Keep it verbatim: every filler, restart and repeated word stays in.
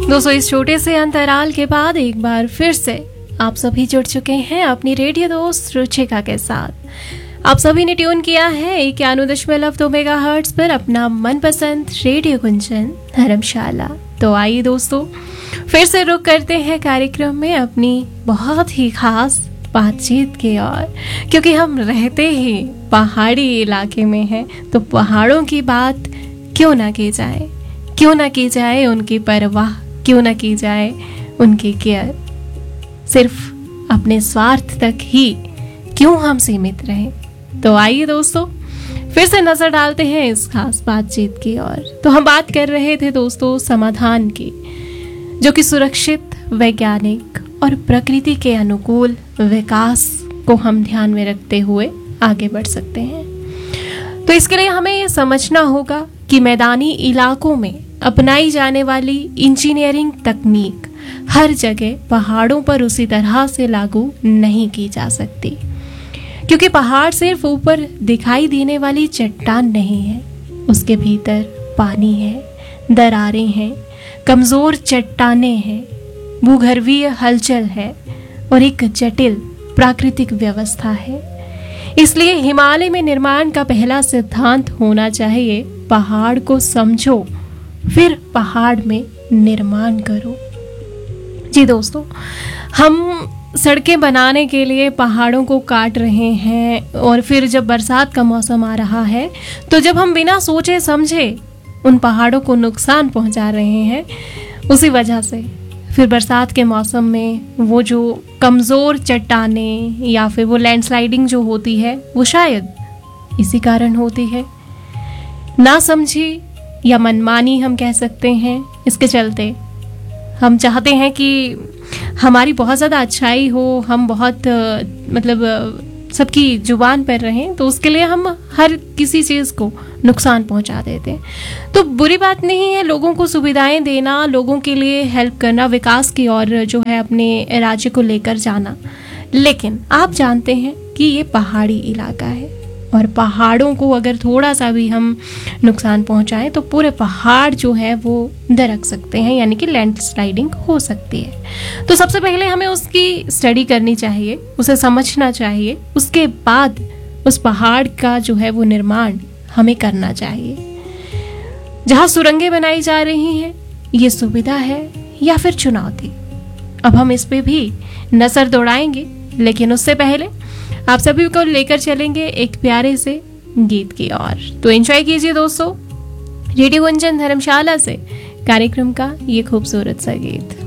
दोस्तों, इस छोटे से अंतराल के बाद एक बार फिर से आप सभी जुड़ चुके हैं अपनी रेडियो दोस्त रुचिका के साथ। आप सभी ने ट्यून किया है इक्यानवे दशमलव दो मेगा हर्ट्ज पर अपना मनपसंद रेडियो गुंजन धर्मशाला। तो आइए दोस्तों, फिर से रुक करते हैं कार्यक्रम में अपनी बहुत ही खास बातचीत की ओर, क्योंकि हम रहते ही पहाड़ी इलाके में हैं, तो पहाड़ों की बात क्यों ना की जाए, क्यों ना की जाए उनकी परवाह, क्यों ना की जाए उनकी केयर। सिर्फ अपने स्वार्थ तक ही क्यों हम सीमित रहें। तो आइए दोस्तों, फिर से नजर डालते हैं इस खास बातचीत की ओर। तो हम बात कर रहे थे दोस्तों समाधान की, जो कि सुरक्षित, वैज्ञानिक और प्रकृति के अनुकूल विकास को हम ध्यान में रखते हुए आगे बढ़ सकते हैं। तो इसके लिए हमें ये समझना होगा कि मैदानी इलाकों में अपनाई जाने वाली इंजीनियरिंग तकनीक हर जगह पहाड़ों पर उसी तरह से लागू नहीं की जा सकती, क्योंकि पहाड़ सिर्फ ऊपर दिखाई देने वाली चट्टान नहीं है, उसके भीतर पानी है, दरारें हैं, कमजोर चट्टानें हैं, भूगर्भीय हलचल है और एक जटिल प्राकृतिक व्यवस्था है। इसलिए हिमालय में निर्माण का पहला सिद्धांत होना चाहिए, पहाड़ को समझो फिर पहाड़ में निर्माण करो। जी दोस्तों, हम सड़कें बनाने के लिए पहाड़ों को काट रहे हैं, और फिर जब बरसात का मौसम आ रहा है तो जब हम बिना सोचे समझे उन पहाड़ों को नुकसान पहुंचा रहे हैं, उसी वजह से फिर बरसात के मौसम में वो जो कमज़ोर चट्टानें या फिर वो लैंडस्लाइडिंग जो होती है, वो शायद इसी कारण होती है। ना समझी या मनमानी हम कह सकते हैं। इसके चलते हम चाहते हैं कि हमारी बहुत ज़्यादा अच्छाई हो, हम बहुत मतलब सबकी जुबान पर रहें, तो उसके लिए हम हर किसी चीज़ को नुकसान पहुंचा देते हैं। तो बुरी बात नहीं है लोगों को सुविधाएं देना, लोगों के लिए हेल्प करना, विकास की ओर जो है अपने राज्य को लेकर जाना, लेकिन आप जानते हैं कि ये पहाड़ी इलाका है, और पहाड़ों को अगर थोड़ा सा भी हम नुकसान पहुंचाएं तो पूरे पहाड़ जो है वो दरक सकते हैं, यानी कि लैंडस्लाइडिंग हो सकती है। तो सबसे पहले हमें उसकी स्टडी करनी चाहिए, उसे समझना चाहिए, उसके बाद उस पहाड़ का जो है वो निर्माण हमें करना चाहिए। जहां सुरंगें बनाई जा रही हैं, ये सुविधा है या फिर चुनौती, अब हम इस पे भी नजर दौड़ाएंगे, लेकिन उससे पहले आप सभी को लेकर चलेंगे एक प्यारे से गीत की ओर। तो एंजॉय कीजिए दोस्तों रेडियो गुंजन धर्मशाला से कार्यक्रम का ये खूबसूरत सा गीत।